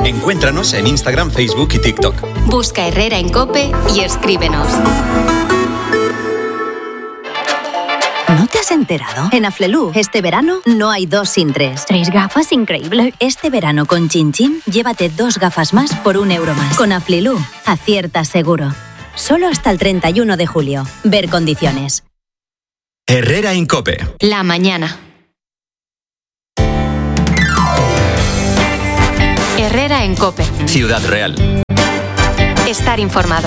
Encuéntranos en Instagram, Facebook y TikTok. Busca Herrera en COPE y escríbenos. ¿No te has enterado? En Aflelu, este verano no hay 2 sin 3. 3 gafas, increíble. Este verano con Chin Chin, llévate 2 gafas más por €1 más. Con Aflelu, aciertas seguro. Solo hasta el 31 de julio. Ver condiciones. Herrera en COPE. La mañana. Herrera en COPE. Ciudad Real. Estar informado.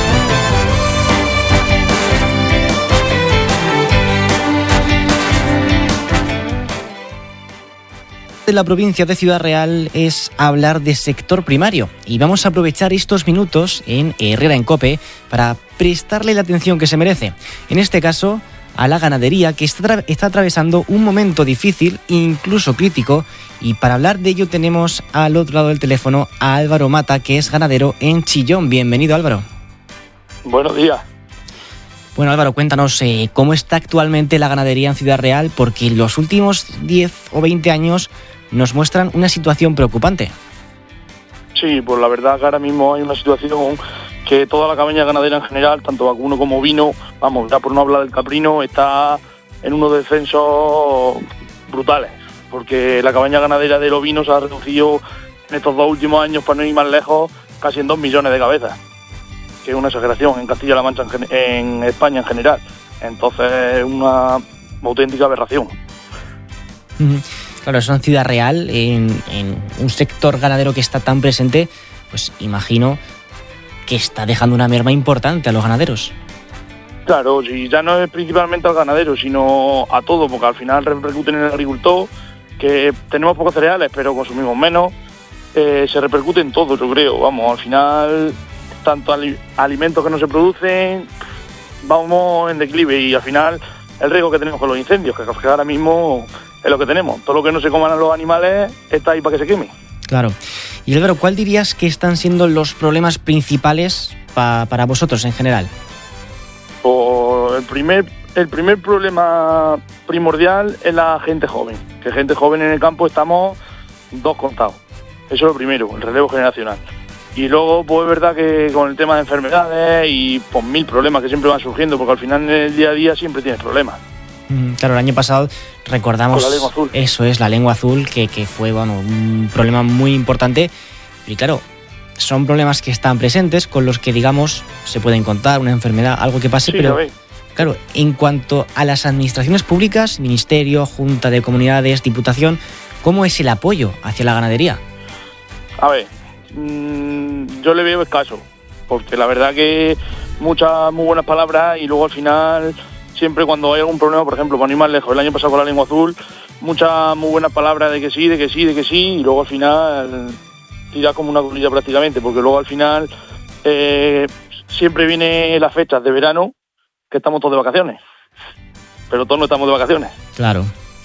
De la provincia de Ciudad Real es hablar de sector primario y vamos a aprovechar estos minutos en Herrera en COPE para prestarle la atención que se merece. En este caso, a la ganadería, que está atravesando un momento difícil, incluso crítico, y para hablar de ello tenemos al otro lado del teléfono a Álvaro Mata, que es ganadero en Chillón. Bienvenido, Álvaro. Buenos días. Bueno, Álvaro, cuéntanos cómo está actualmente la ganadería en Ciudad Real, porque los últimos 10 o 20 años nos muestran una situación preocupante. Sí, pues la verdad que ahora mismo hay una situación que toda la cabaña ganadera en general, tanto vacuno como vino, vamos, ya por no hablar del caprino, está en unos descensos brutales, porque la cabaña ganadera del ovino se ha reducido en estos 2 últimos años, para no ir más lejos, casi en 2 millones de cabezas, que es una exageración en Castilla-La Mancha, en España en general. Entonces es una auténtica aberración. Claro, eso en Ciudad Real, en un sector ganadero que está tan presente, pues imagino que está dejando una merma importante a los ganaderos. Claro, si ya no es principalmente al ganadero, sino a todo, porque al final repercute en el agricultor, que tenemos pocos cereales, pero consumimos menos, se repercute en todo, yo creo. Vamos, al final, tanto alimentos que no se producen, vamos en declive, y al final el riesgo que tenemos con los incendios, que ahora mismo es lo que tenemos. Todo lo que no se coman a los animales está ahí para que se queme. Claro. Y Álvaro, ¿cuál dirías que están siendo los problemas principales para vosotros en general? Pues el primer problema primordial es la gente joven. Que gente joven en el campo estamos 2 contados. Eso es lo primero, el relevo generacional. Y luego, pues es verdad que con el tema de enfermedades y pues 1000 problemas que siempre van surgiendo, porque al final en el día a día siempre tienes problemas. Claro, el año pasado recordamos con la lengua azul. Eso es, la lengua azul, que fue un problema muy importante. Y claro, son problemas que están presentes, con los que, digamos, se pueden contar una enfermedad, algo que pase, sí, pero claro, en cuanto a las administraciones públicas, Ministerio, Junta de Comunidades, Diputación, ¿cómo es el apoyo hacia la ganadería? A ver, yo le veo escaso, porque la verdad que muchas muy buenas palabras y luego al final, siempre cuando hay algún problema, por ejemplo, para no ir más lejos, el año pasado con la lengua azul, muchas muy buenas palabras de que sí, y luego al final tira como una colilla prácticamente, porque luego al final siempre viene las fechas de verano, que estamos todos de vacaciones, pero todos no estamos de vacaciones. Claro.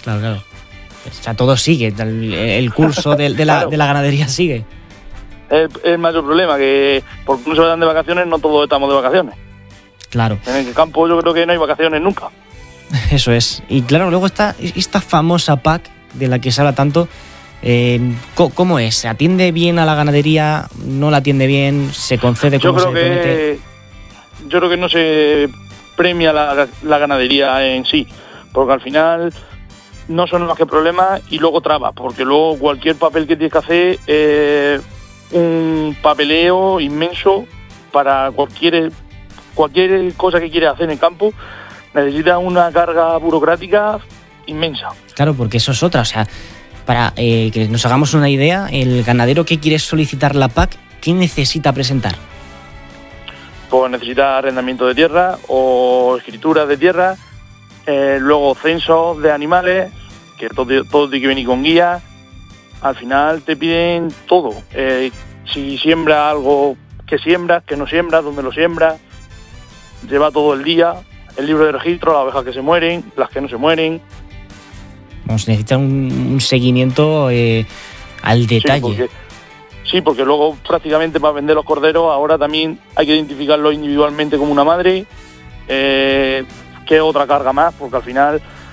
O sea, todo sigue, el curso de la ganadería sigue. Es el mayor problema, que porque no se vayan de vacaciones, no todos estamos de vacaciones. Claro. En el campo yo creo que no hay vacaciones nunca. Eso es. Y claro, luego está esta famosa PAC de la que se habla tanto. ¿Cómo es? ¿Se atiende bien a la ganadería? ¿No la atiende bien? ¿Se concede como se promete? Yo creo que no se premia la ganadería en sí, porque al final no son más que problemas y luego trabas, porque luego cualquier papel que tienes que hacer un papeleo inmenso para cualquier cosa que quieras hacer en el campo, necesita una carga burocrática inmensa. Claro, porque eso es otra, o sea, para que nos hagamos una idea, el ganadero que quiere solicitar la PAC, ¿qué necesita presentar? Pues necesita arrendamiento de tierra o escrituras de tierra, luego censos de animales, que todo tiene que venir con guía. Al final te piden todo, si siembra algo, que siembras, que no siembras, dónde lo siembras, lleva todo el día, el libro de registro, las ovejas que se mueren, las que no se mueren. Vamos, necesita un seguimiento al detalle. Sí, porque luego prácticamente para vender los corderos ahora también hay que identificarlos individualmente como una madre, que es otra carga más, porque al final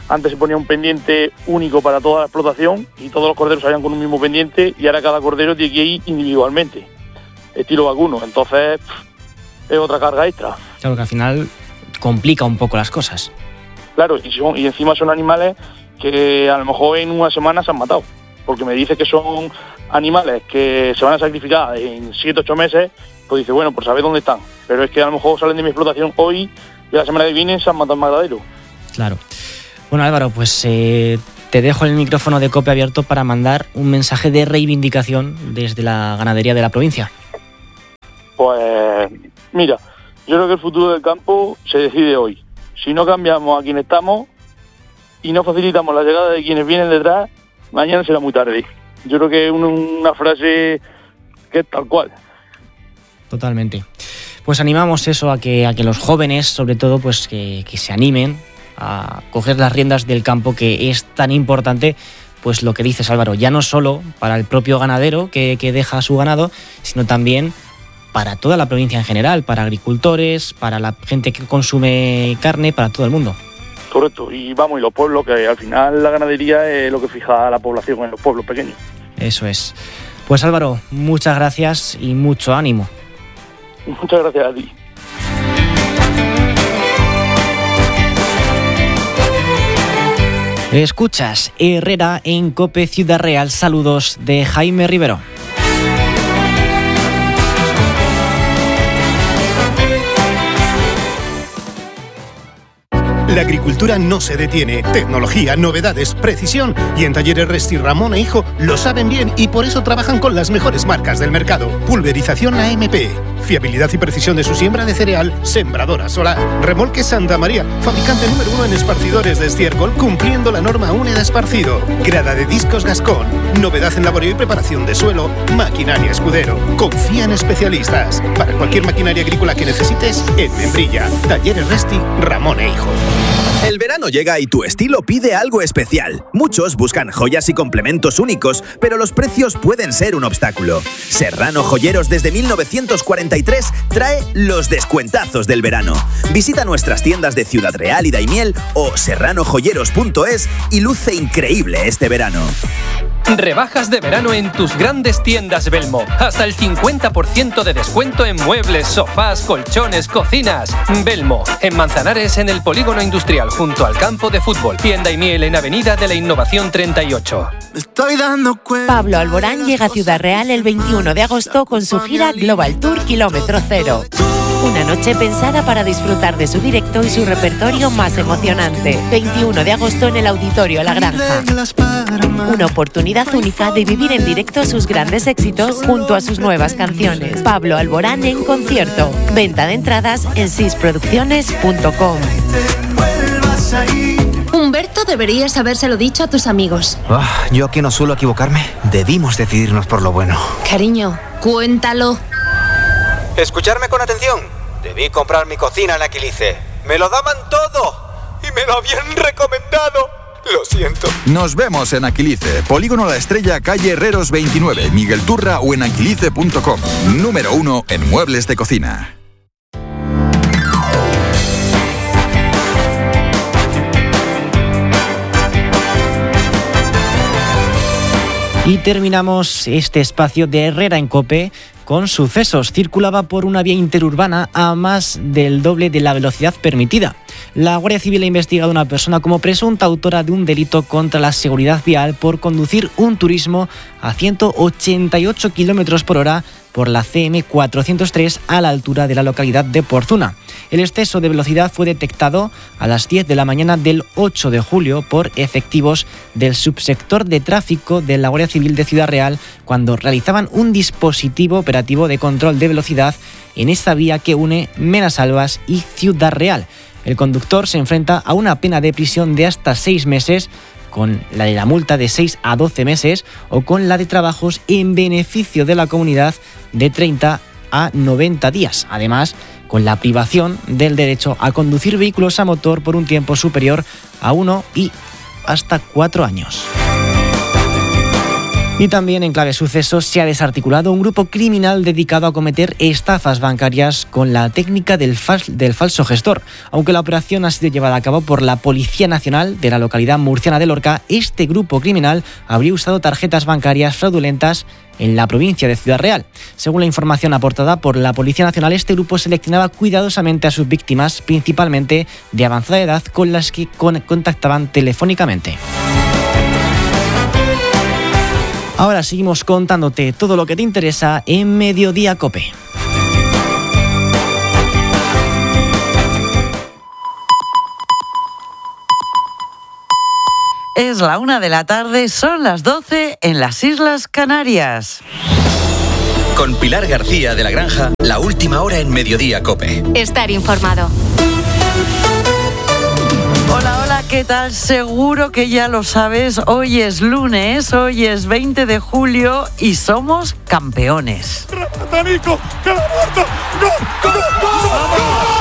Antes se ponía un pendiente único para toda la explotación y todos los corderos salían con un mismo pendiente, y ahora cada cordero tiene que ir individualmente, estilo vacuno. Entonces es otra carga extra. Claro, que al final complica un poco las cosas. Claro, y encima son animales que a lo mejor en una semana se han matado, porque me dice que son animales que se van a sacrificar en 7-8 meses, pues dice, bueno, por saber dónde están. Pero es que a lo mejor salen de mi explotación hoy y la semana que viene se han matado en matadero. Claro. Bueno, Álvaro, pues te dejo el micrófono de COPE abierto para mandar un mensaje de reivindicación desde la ganadería de la provincia. Pues mira, yo creo que el futuro del campo se decide hoy. Si no cambiamos a quien estamos y no facilitamos la llegada de quienes vienen detrás, mañana será muy tarde. Yo creo que es una frase que es tal cual. Totalmente. Pues animamos eso a que los jóvenes, sobre todo, pues que se animen a coger las riendas del campo, que es tan importante, pues lo que dices, Álvaro, ya no solo para el propio ganadero que deja su ganado, sino también para toda la provincia en general, para agricultores, para la gente que consume carne, para todo el mundo. Correcto, y vamos, y los pueblos, que al final la ganadería es lo que fija a la población en los pueblos pequeños. Eso es. Pues Álvaro, muchas gracias y mucho ánimo. Muchas gracias a ti. Escuchas Herrera en COPE Ciudad Real. Saludos de Jaime Rivero. La agricultura no se detiene. Tecnología, novedades, precisión. Y en Talleres Resti, Ramón e Hijo lo saben bien y por eso trabajan con las mejores marcas del mercado. Pulverización AMP. Fiabilidad y precisión de su siembra de cereal. Sembradora solar. Remolque Santa María. Fabricante número 1 en esparcidores de estiércol, cumpliendo la norma UNE de esparcido. Grada de discos Gascón. Novedad en laboreo y preparación de suelo. Maquinaria Escudero. Confía en especialistas. Para cualquier maquinaria agrícola que necesites, en Membrilla. Talleres Resti, Ramón e Hijo. El verano llega y tu estilo pide algo especial. Muchos buscan joyas y complementos únicos, pero los precios pueden ser un obstáculo. Serrano Joyeros desde 1943 trae los descuentazos del verano. Visita nuestras tiendas de Ciudad Real y Daimiel o serranojoyeros.es y luce increíble este verano. Rebajas de verano en tus grandes tiendas Belmo. Hasta el 50% de descuento en muebles, sofás, colchones, cocinas. Belmo, en Manzanares, en el Polígono Industrial, junto al campo de fútbol. Y en Daimiel, en Avenida de la Innovación 38. Pablo Alborán llega a Ciudad Real el 21 de agosto con su gira Global Tour Kilómetro Cero. Una noche pensada para disfrutar de su directo y su repertorio más emocionante. 21 de agosto en el Auditorio La Granja. Una oportunidad única de vivir en directo sus grandes éxitos junto a sus nuevas canciones. Pablo Alborán en concierto. Venta de entradas en sisproducciones.com. Humberto, deberías habérselo dicho a tus amigos. Yo que no suelo equivocarme, debimos decidirnos por lo bueno. Cariño, cuéntalo. Escucharme con atención. Debí comprar mi cocina en Aquilice. Me lo daban todo y me lo habían recomendado. Lo siento. Nos vemos en Aquilice, Polígono La Estrella, calle Herreros 29, Miguel Turra o en aquilice.com. Número 1 en muebles de cocina. Y terminamos este espacio de Herrera en COPE con sucesos. Circulaba por una vía interurbana a más del doble de la velocidad permitida. La Guardia Civil ha investigado a una persona como presunta autora de un delito contra la seguridad vial por conducir un turismo a 188 km por hora por la CM 403 a la altura de la localidad de Porzuna. El exceso de velocidad fue detectado a las 10 de la mañana del 8 de julio por efectivos del subsector de tráfico de la Guardia Civil de Ciudad Real cuando realizaban un dispositivo operativo de control de velocidad en esta vía que une Menasalvas y Ciudad Real. El conductor se enfrenta a una pena de prisión de hasta 6 meses, con la de la multa de 6 a 12 meses o con la de trabajos en beneficio de la comunidad de 30 a 90 días. Además, con la privación del derecho a conducir vehículos a motor por un tiempo superior a 1 y hasta 4 años. Y también en clave sucesos se ha desarticulado un grupo criminal dedicado a cometer estafas bancarias con la técnica del falso gestor. Aunque la operación ha sido llevada a cabo por la Policía Nacional de la localidad murciana de Lorca, este grupo criminal habría usado tarjetas bancarias fraudulentas en la provincia de Ciudad Real. Según la información aportada por la Policía Nacional, este grupo seleccionaba cuidadosamente a sus víctimas, principalmente de avanzada edad, con las que contactaban telefónicamente. Ahora seguimos contándote todo lo que te interesa en Mediodía COPE. Es la 1 de la tarde, son las 12 en las Islas Canarias. Con Pilar García de la Granja, la última hora en Mediodía COPE. Estar informado. Hola, hola, ¿qué tal? Seguro que ya lo sabes, hoy es lunes, hoy es 20 de julio y somos campeones. ¡Nico! ¡Que la muerto! ¡Gol! ¡Gol! ¡Gol!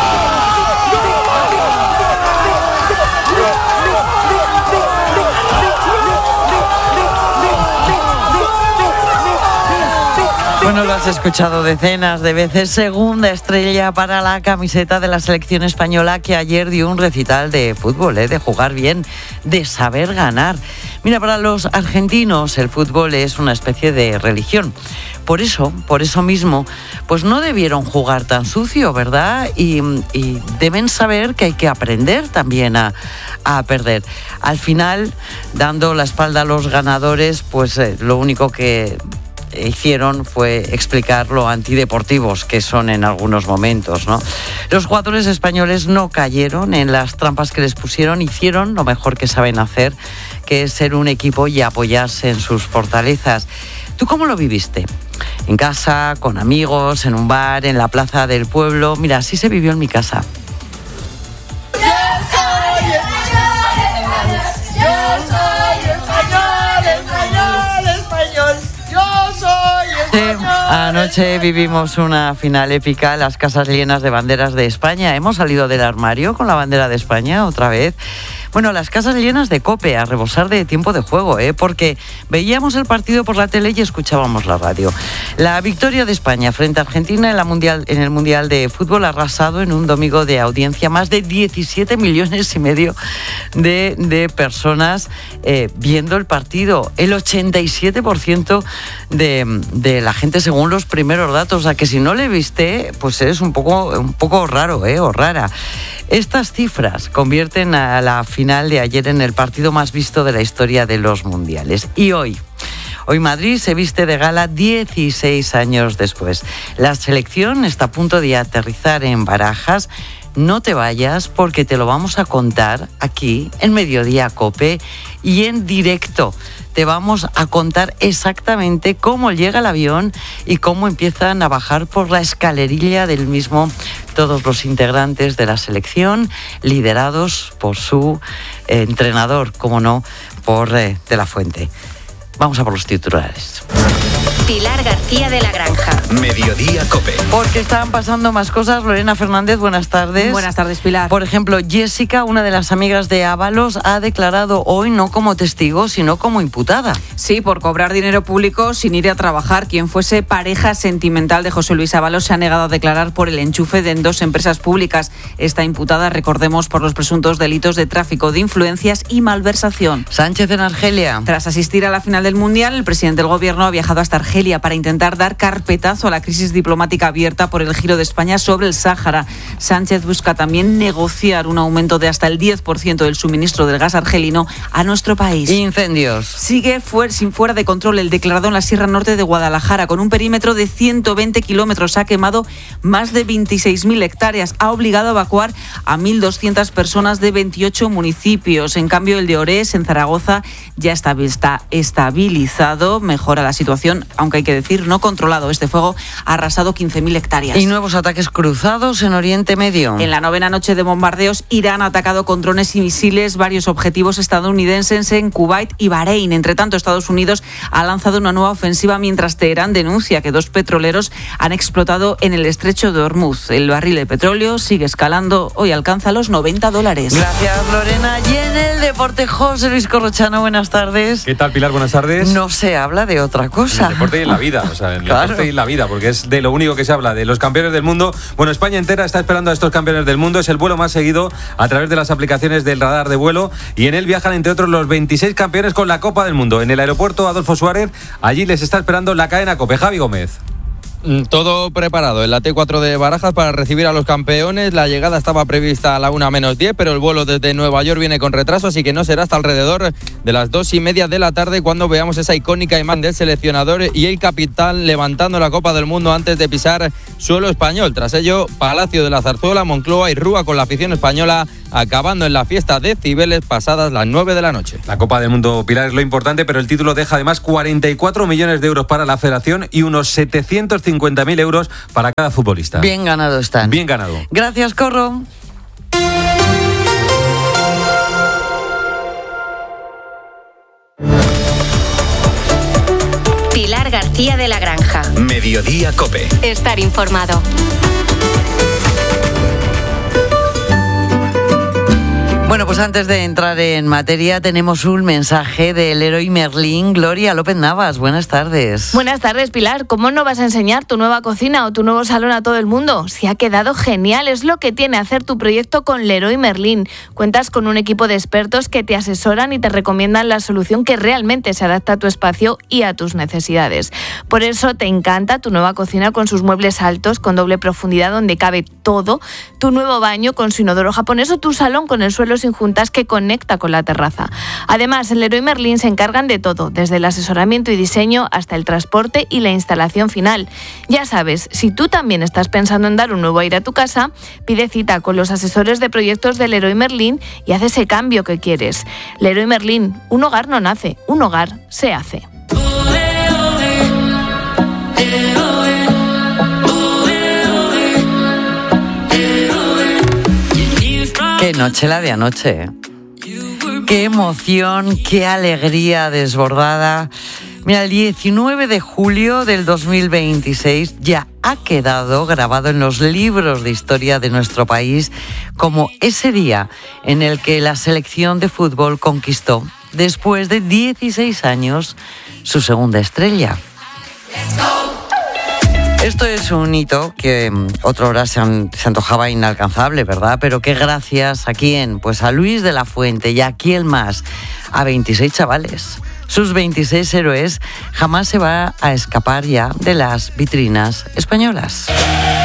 Bueno, lo has escuchado decenas de veces. Segunda estrella para la camiseta de la selección española, que ayer dio un recital de fútbol, de jugar bien, de saber ganar. Mira, para los argentinos el fútbol es una especie de religión. Por eso mismo, pues no debieron jugar tan sucio, ¿verdad? Y deben saber que hay que aprender también a perder. Al final, dando la espalda a los ganadores, pues lo único que hicieron fue explicar lo antideportivos que son en algunos momentos, ¿no? Los jugadores españoles no cayeron en las trampas que les pusieron, hicieron lo mejor que saben hacer, que es ser un equipo y apoyarse en sus fortalezas. ¿Tú cómo lo viviste? ¿En casa, con amigos, en un bar, en la plaza del pueblo? Mira, así se vivió en mi casa. Anoche vivimos una final épica, las casas llenas de banderas de España. Hemos salido del armario con la bandera de España otra vez. Bueno, las casas llenas de COPE, a rebosar de tiempo de juego, porque veíamos el partido por la tele y escuchábamos la radio. La victoria de España frente a Argentina en el Mundial de Fútbol ha arrasado en un domingo de audiencia. Más de 17,5 millones de personas viendo el partido. El 87% de la gente, según los primeros datos. O sea, que si no le viste, pues eres un poco raro, o rara. Estas cifras convierten a la final de ayer en el partido más visto de la historia de los mundiales. Y hoy Madrid se viste de gala 16 años después. La selección está a punto de aterrizar en Barajas. No te vayas, porque te lo vamos a contar aquí en Mediodía COPE y en directo. Te vamos a contar exactamente cómo llega el avión y cómo empiezan a bajar por la escalerilla del mismo todos los integrantes de la selección, liderados por su entrenador, como no, por De la Fuente. Vamos a por los titulares. Pilar García de la Granja. Mediodía COPE. Porque están pasando más cosas. Lorena Fernández, buenas tardes. Buenas tardes, Pilar. Por ejemplo, Jessica, una de las amigas de Ábalos, ha declarado hoy no como testigo, sino como imputada. Sí, por cobrar dinero público sin ir a trabajar. Quien fuese pareja sentimental de José Luis Ábalos se ha negado a declarar por el enchufe de 2 empresas públicas. Está imputada, recordemos, por los presuntos delitos de tráfico de influencias y malversación. Sánchez en Argelia. Tras asistir a la final del Mundial, el presidente del Gobierno ha viajado hasta Argelia para intentar dar carpetazo a la crisis diplomática abierta por el giro de España sobre el Sáhara. Sánchez busca también negociar un aumento de hasta el 10% del suministro del gas argelino a nuestro país. Incendios. Sigue fuera de control el declarado en la Sierra Norte de Guadalajara. Con un perímetro de 120 kilómetros ha quemado más de 26.000 hectáreas. Ha obligado a evacuar a 1.200 personas de 28 municipios. En cambio, el de Orés, en Zaragoza, ya está estabilizado. Mejora la situación, aunque hay que decir no controlado. Este fuego ha arrasado 15.000 hectáreas. ¿Y nuevos ataques cruzados en Oriente Medio? En la 9ª noche de bombardeos, Irán ha atacado con drones y misiles varios objetivos estadounidenses en Kuwait y Bahrein. Entre tanto, Estados Unidos ha lanzado una nueva ofensiva mientras Teherán denuncia que 2 petroleros han explotado en el estrecho de Hormuz. El barril de petróleo sigue escalando, hoy alcanza los $90. Gracias, Lorena. Y en el deporte, José Luis Corrochano, buenas tardes. ¿Qué tal, Pilar? Buenas tardes. No se habla de otra cosa. En el deporte y en la vida, o sea, en el deporte y en la vida, porque es de lo único que se habla, de los campeones del mundo. Bueno, España entera está esperando a estos campeones del mundo. Es el vuelo más seguido a través de las aplicaciones del radar de vuelo y en él viajan, entre otros, los 26 campeones con la Copa del Mundo. En el aeropuerto Adolfo Suárez, allí les está esperando la cadena COPE. Javi Gómez. Todo preparado en la T4 de Barajas para recibir a los campeones. La llegada estaba prevista a la 1:10, pero el vuelo desde Nueva York viene con retraso, así que no será hasta alrededor de las 2:30 de la tarde cuando veamos esa icónica imagen del seleccionador y el capitán levantando la Copa del Mundo antes de pisar suelo español. Tras ello, Palacio de la Zarzuela, Moncloa y Rúa con la afición española, acabando en la fiesta de Cibeles pasadas las 9 de la noche. La Copa del Mundo, Pilar, es lo importante, pero el título deja además 44 millones de euros para la federación y unos 750.000 euros para cada futbolista. Bien ganado están. Bien ganado. Gracias, Corro. Pilar García de la Granja. Mediodía COPE. Estar informado. Bueno, pues antes de entrar en materia tenemos un mensaje del Leroy Merlin. Gloria López Navas, buenas tardes. Buenas tardes, Pilar. ¿Cómo no vas a enseñar tu nueva cocina o tu nuevo salón a todo el mundo? Si ha quedado genial, es lo que tiene hacer tu proyecto con Leroy Merlin. Cuentas con un equipo de expertos que te asesoran y te recomiendan la solución que realmente se adapta a tu espacio y a tus necesidades. Por eso te encanta tu nueva cocina con sus muebles altos con doble profundidad donde cabe todo, tu nuevo baño con su inodoro japonés o tu salón con el suelo sin juntas que conecta con la terraza. Además, en Leroy Merlin se encargan de todo, desde el asesoramiento y diseño hasta el transporte y la instalación final. Ya sabes, si tú también estás pensando en dar un nuevo aire a tu casa, pide cita con los asesores de proyectos de Leroy Merlin y haz ese cambio que quieres. Leroy Merlin, un hogar no nace, un hogar se hace. Qué noche la de anoche. Qué emoción, qué alegría desbordada. Mira, el 19 de julio del 2026 ya ha quedado grabado en los libros de historia de nuestro país como ese día en el que la selección de fútbol conquistó, después de 16 años, su segunda estrella. Esto es un hito que otrora se antojaba inalcanzable, ¿verdad? Pero que gracias a quién, pues a Luis de la Fuente y a quién más, a 26 chavales. Sus 26 héroes jamás se va a escapar ya de las vitrinas españolas.